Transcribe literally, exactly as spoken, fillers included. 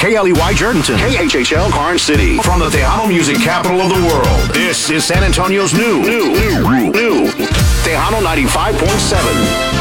K L E Y Jerdenton, K H H L Karn City. From the Tejano music capital of the world, this is San Antonio's new, new, new, new, Tejano ninety-five point seven.